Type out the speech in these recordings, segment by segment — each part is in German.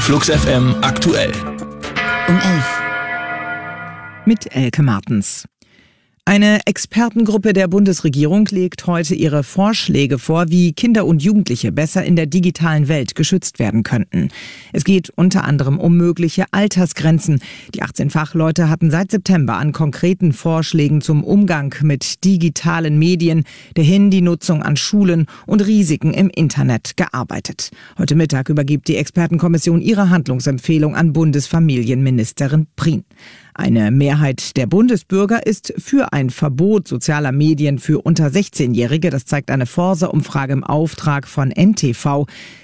Flux FM aktuell. Um 11. Mit Elke Martens. Eine Expertengruppe der Bundesregierung legt heute ihre Vorschläge vor, wie Kinder und Jugendliche besser in der digitalen Welt geschützt werden könnten. Es geht unter anderem um mögliche Altersgrenzen. Die 18 Fachleute hatten seit September an konkreten Vorschlägen zum Umgang mit digitalen Medien, der Handynutzung an Schulen und Risiken im Internet gearbeitet. Heute Mittag übergibt die Expertenkommission ihre Handlungsempfehlung an Bundesfamilienministerin Prien. Eine Mehrheit der Bundesbürger ist für ein Verbot sozialer Medien für unter 16-Jährige. Das zeigt eine Forsa-Umfrage im Auftrag von NTV.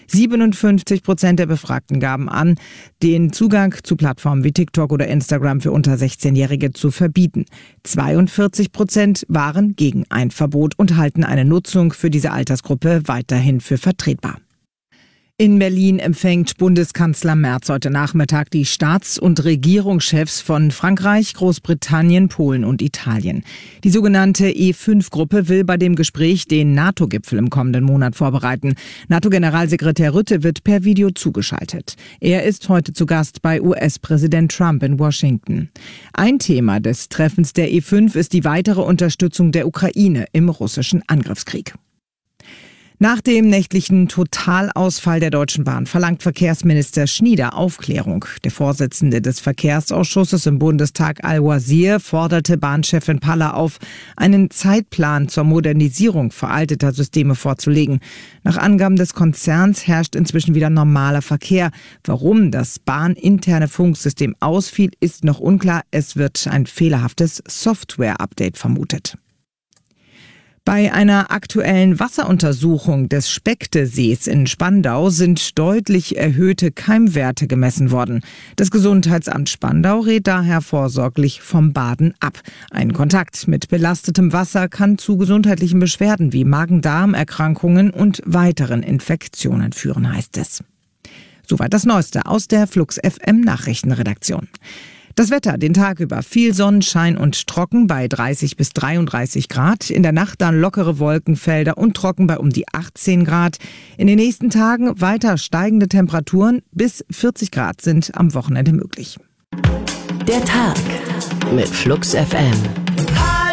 57% der Befragten gaben an, den Zugang zu Plattformen wie TikTok oder Instagram für unter 16-Jährige zu verbieten. 42% waren gegen ein Verbot und halten eine Nutzung für diese Altersgruppe weiterhin für vertretbar. In Berlin empfängt Bundeskanzler Merz heute Nachmittag die Staats- und Regierungschefs von Frankreich, Großbritannien, Polen und Italien. Die sogenannte E5-Gruppe will bei dem Gespräch den NATO-Gipfel im kommenden Monat vorbereiten. NATO-Generalsekretär Rutte wird per Video zugeschaltet. Er ist heute zu Gast bei US-Präsident Trump in Washington. Ein Thema des Treffens der E5 ist die weitere Unterstützung der Ukraine im russischen Angriffskrieg. Nach dem nächtlichen Totalausfall der Deutschen Bahn verlangt Verkehrsminister Schnieder Aufklärung. Der Vorsitzende des Verkehrsausschusses im Bundestag Al-Wazir forderte Bahnchefin Paller auf, einen Zeitplan zur Modernisierung veralteter Systeme vorzulegen. Nach Angaben des Konzerns herrscht inzwischen wieder normaler Verkehr. Warum das bahninterne Funksystem ausfiel, ist noch unklar. Es wird ein fehlerhaftes Software-Update vermutet. Bei einer aktuellen Wasseruntersuchung des Specktesees in Spandau sind deutlich erhöhte Keimwerte gemessen worden. Das Gesundheitsamt Spandau rät daher vorsorglich vom Baden ab. Ein Kontakt mit belastetem Wasser kann zu gesundheitlichen Beschwerden wie Magen-Darm-Erkrankungen und weiteren Infektionen führen, heißt es. Soweit das Neueste aus der Flux FM Nachrichtenredaktion. Das Wetter den Tag über viel Sonnenschein und trocken bei 30 bis 33 Grad. In der Nacht dann lockere Wolkenfelder und trocken bei um die 18 Grad. In den nächsten Tagen weiter steigende Temperaturen bis 40 Grad sind am Wochenende möglich. Der Tag mit Flux FM.